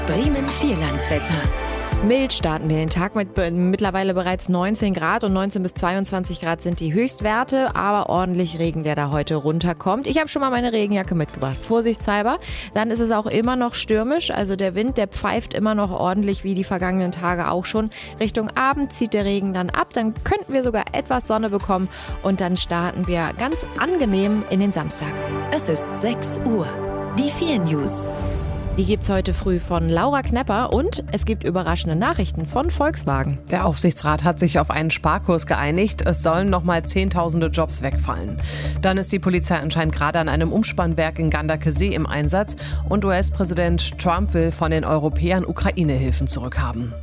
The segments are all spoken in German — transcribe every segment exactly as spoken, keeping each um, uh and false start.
Bremen Vierlandswetter. Mild starten wir den Tag mit mittlerweile bereits neunzehn Grad und neunzehn bis zweiundzwanzig Grad sind die Höchstwerte, aber ordentlich Regen, der da heute runterkommt. Ich habe schon mal meine Regenjacke mitgebracht, vorsichtshalber. Dann ist es auch immer noch stürmisch, also der Wind, der pfeift immer noch ordentlich wie die vergangenen Tage auch schon. Richtung Abend zieht der Regen dann ab, dann könnten wir sogar etwas Sonne bekommen und dann starten wir ganz angenehm in den Samstag. Es ist sechs Uhr. Die vier News. Die gibt's heute früh von Laura Knepper und es gibt überraschende Nachrichten von Volkswagen. Der Aufsichtsrat hat sich auf einen Sparkurs geeinigt. Es sollen nochmal Zehntausende Jobs wegfallen. Dann ist die Polizei anscheinend gerade an einem Umspannwerk in Gandakesee im Einsatz und U S-Präsident Trump will von den Europäern Ukraine-Hilfen zurückhaben.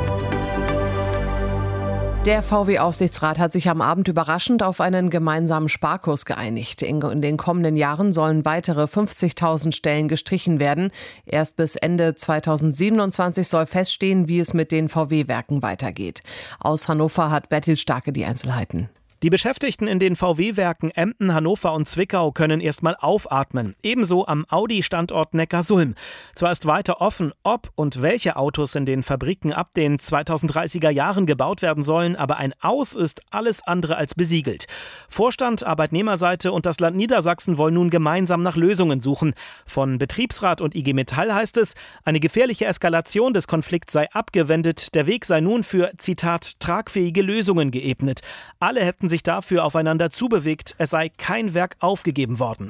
Der V W-Aufsichtsrat hat sich am Abend überraschend auf einen gemeinsamen Sparkurs geeinigt. In den kommenden Jahren sollen weitere fünfzigtausend Stellen gestrichen werden. Erst bis Ende zweitausendsiebenundzwanzig soll feststehen, wie es mit den V W-Werken weitergeht. Aus Hannover hat Bertil Starke die Einzelheiten. Die Beschäftigten in den V W-Werken Emden, Hannover und Zwickau können erstmal aufatmen. Ebenso am Audi-Standort Neckarsulm. Zwar ist weiter offen, ob und welche Autos in den Fabriken ab den zweitausenddreißiger Jahren gebaut werden sollen, aber ein Aus ist alles andere als besiegelt. Vorstand, Arbeitnehmerseite und das Land Niedersachsen wollen nun gemeinsam nach Lösungen suchen. Von Betriebsrat und I G Metall heißt es, eine gefährliche Eskalation des Konflikts sei abgewendet. Der Weg sei nun für, Zitat, tragfähige Lösungen geebnet. Alle hätten sich dafür aufeinander zubewegt, es sei kein Werk aufgegeben worden.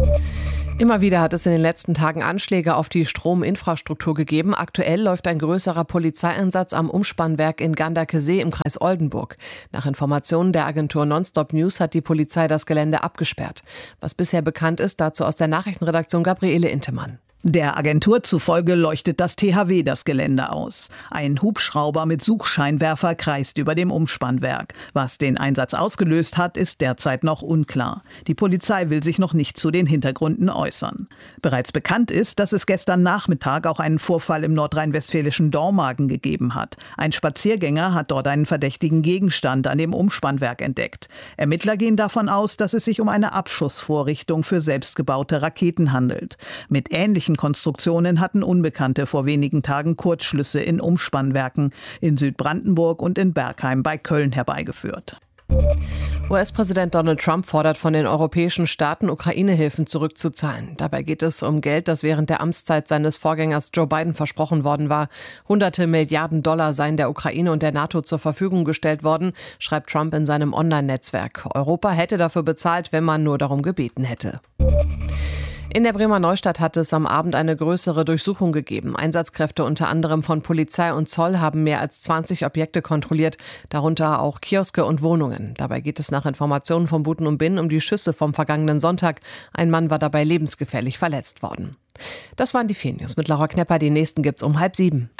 Immer wieder hat es in den letzten Tagen Anschläge auf die Strominfrastruktur gegeben. Aktuell läuft ein größerer Polizeieinsatz am Umspannwerk in Gandakesee im Kreis Oldenburg. Nach Informationen der Agentur Nonstop News hat die Polizei das Gelände abgesperrt. Was bisher bekannt ist, dazu aus der Nachrichtenredaktion Gabriele Intemann. Der Agentur zufolge leuchtet das T H W das Gelände aus. Ein Hubschrauber mit Suchscheinwerfer kreist über dem Umspannwerk. Was den Einsatz ausgelöst hat, ist derzeit noch unklar. Die Polizei will sich noch nicht zu den Hintergründen äußern. Bereits bekannt ist, dass es gestern Nachmittag auch einen Vorfall im nordrhein-westfälischen Dormagen gegeben hat. Ein Spaziergänger hat dort einen verdächtigen Gegenstand an dem Umspannwerk entdeckt. Ermittler gehen davon aus, dass es sich um eine Abschussvorrichtung für selbstgebaute Raketen handelt. Mit ähnlichen Konstruktionen hatten Unbekannte vor wenigen Tagen Kurzschlüsse in Umspannwerken in Südbrandenburg und in Bergheim bei Köln herbeigeführt. U S-Präsident Donald Trump fordert von den europäischen Staaten, Ukraine-Hilfen zurückzuzahlen. Dabei geht es um Geld, das während der Amtszeit seines Vorgängers Joe Biden versprochen worden war. Hunderte Milliarden Dollar seien der Ukraine und der NATO zur Verfügung gestellt worden, schreibt Trump in seinem Online-Netzwerk. Europa hätte dafür bezahlt, wenn man nur darum gebeten hätte. In der Bremer Neustadt hat es am Abend eine größere Durchsuchung gegeben. Einsatzkräfte unter anderem von Polizei und Zoll haben mehr als zwanzig Objekte kontrolliert, darunter auch Kioske und Wohnungen. Dabei geht es nach Informationen von Buten und Binnen um die Schüsse vom vergangenen Sonntag. Ein Mann war dabei lebensgefährlich verletzt worden. Das waren die vier News mit Laura Knepper. Die nächsten gibt's um halb sieben.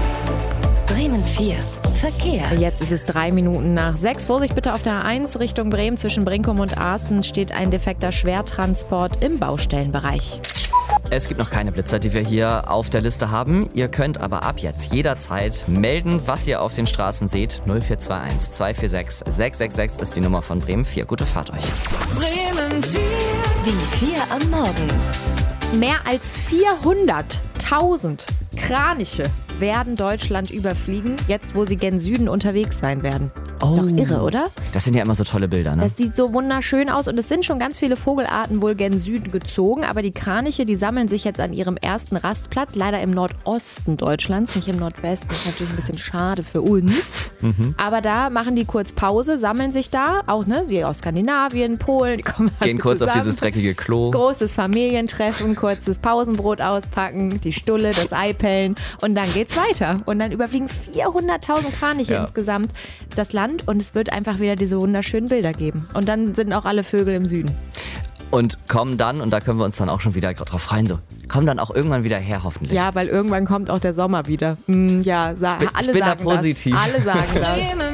Bremen vier. Verkehr. Jetzt ist es drei Minuten nach sechs. Vorsicht bitte auf der A eins Richtung Bremen. Zwischen Brinkum und Asten steht ein defekter Schwertransport im Baustellenbereich. Es gibt noch keine Blitzer, die wir hier auf der Liste haben. Ihr könnt aber ab jetzt jederzeit melden, was ihr auf den Straßen seht. null vier zwei eins zwei vier sechs sechs sechs sechs ist die Nummer von Bremen vier. Gute Fahrt euch. Bremen vier. Die vier am Morgen. Mehr als vierhunderttausend Kraniche werden Deutschland überfliegen, jetzt wo sie gen Süden unterwegs sein werden. Das ist Oh. doch irre, oder? Das sind ja immer so tolle Bilder, ne? Das sieht so wunderschön aus und es sind schon ganz viele Vogelarten wohl gen Süden gezogen, aber die Kraniche, die sammeln sich jetzt an ihrem ersten Rastplatz, leider im Nordosten Deutschlands, nicht im Nordwesten. Das ist natürlich ein bisschen schade für uns. Mhm. Aber da machen die kurz Pause, sammeln sich da, auch ne, die aus Skandinavien, Polen, die kommen alle Gehen kurz zusammen. auf dieses dreckige Klo. Großes Familientreffen, kurzes Pausenbrot auspacken, die Stulle, das Ei pellen und dann geht's weiter. Und dann überfliegen vierhunderttausend Kraniche Ja. insgesamt das Land und es wird einfach wieder diese wunderschönen Bilder geben. Und dann sind auch alle Vögel im Süden. Und kommen dann, und da können wir uns dann auch schon wieder drauf freuen, so, kommen dann auch irgendwann wieder her, hoffentlich. Ja, weil irgendwann kommt auch der Sommer wieder. Mm, ja, sa- Ich alle bin da sagen positiv. das. Alle sagen das.